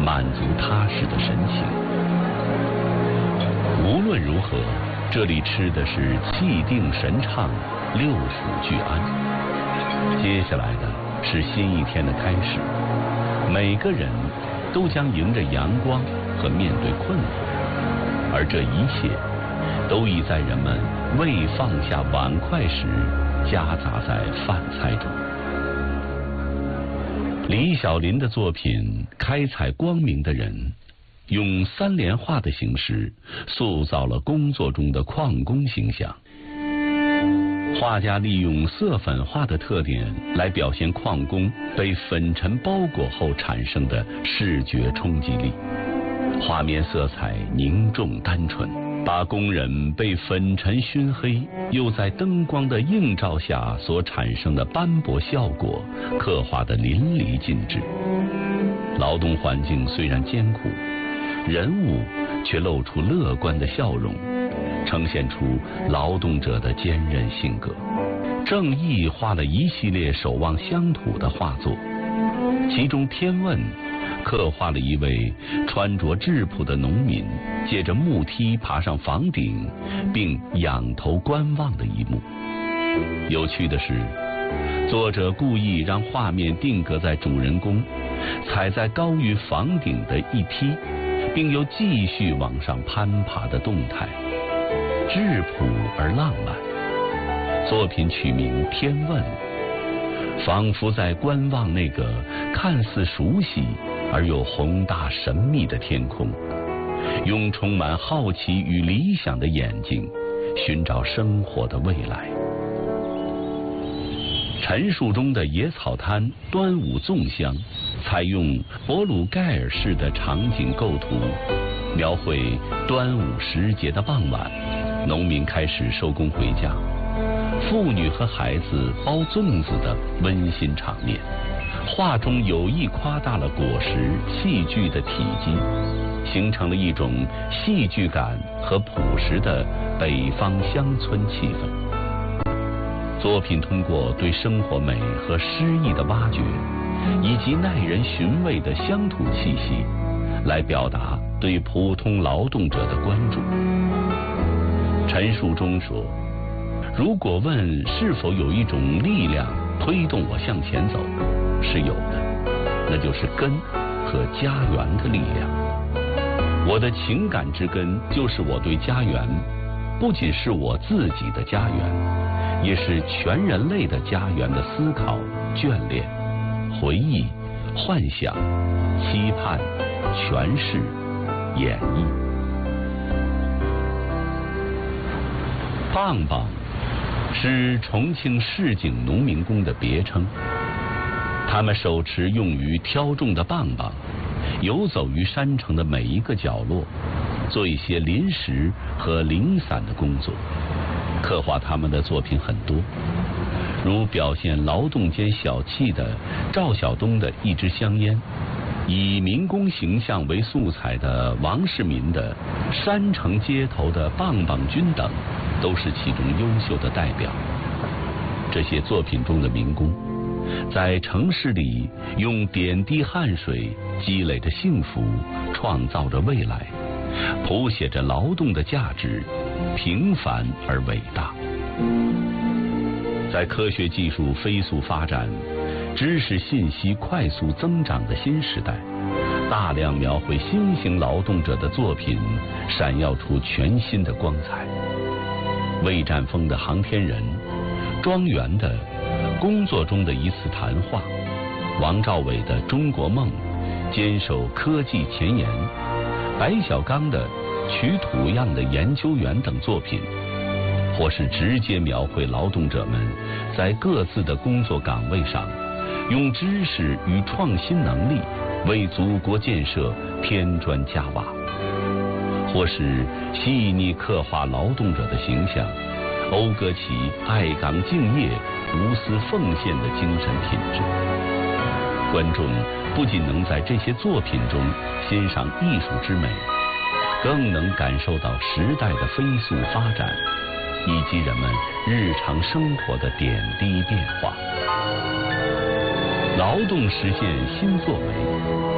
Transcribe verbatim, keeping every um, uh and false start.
满足踏实的神情。无论如何，这里吃的是气定神畅，六腑俱安。接下来的是新一天的开始，每个人都将迎着阳光和面对困惑，而这一切都已在人们未放下碗筷时夹杂在饭菜中。李小林的作品《开采光明的人》用三联画的形式塑造了工作中的矿工形象。画家利用色粉画的特点来表现矿工被粉尘包裹后产生的视觉冲击力，画面色彩凝重单纯，把工人被粉尘熏黑又在灯光的映照下所产生的斑驳效果刻画得淋漓尽致。劳动环境虽然艰苦，人物却露出乐观的笑容，呈现出劳动者的坚韧性格。郑毅画了一系列守望乡土的画作，其中《天问》刻画了一位穿着质朴的农民借着木梯爬上房顶并仰头观望的一幕。有趣的是，作者故意让画面定格在主人公踩在高于房顶的一梯并又继续往上攀爬的动态，质朴而浪漫。作品取名《天问》，仿佛在观望那个看似熟悉而又宏大神秘的天空，用充满好奇与理想的眼睛寻找生活的未来。陈树中的野草滩端午粽香采用博鲁盖尔式的场景构图，描绘端午时节的傍晚，农民开始收工回家，妇女和孩子包粽子的温馨场面。画中有意夸大了果实器具的体积，形成了一种戏剧感和朴实的北方乡村气氛。作品通过对生活美和诗意的挖掘，以及耐人寻味的乡土气息，来表达对普通劳动者的关注。陈树中说，如果问是否有一种力量推动我向前走，是有的，那就是根和家园的力量。我的情感之根就是我对家园，不仅是我自己的家园，也是全人类的家园的思考、眷恋、回忆、幻想、期盼、诠释、演绎。棒棒是重庆市井农民工的别称，他们手持用于挑种的棒棒，游走于山城的每一个角落，做一些临时和零散的工作。刻画他们的作品很多，如表现劳动间小气的赵晓东的一支香烟，以民工形象为素材的王世民的山城街头的棒棒军等，都是其中优秀的代表。这些作品中的民工在城市里用点滴汗水积累着幸福，创造着未来，谱写着劳动的价值，平凡而伟大。在科学技术飞速发展、知识信息快速增长的新时代，大量描绘新型劳动者的作品闪耀出全新的光彩。魏占峰的航天人，庄园的工作中的一次谈话，王兆伟的中国梦，坚守科技前沿，白小刚的取土样的研究员等作品，或是直接描绘劳动者们在各自的工作岗位上用知识与创新能力为祖国建设添砖加瓦，或是细腻刻画劳动者的形象，讴歌其爱岗敬业、无私奉献的精神品质。观众不仅能在这些作品中欣赏艺术之美，更能感受到时代的飞速发展，以及人们日常生活的点滴变化。劳动实现新作为，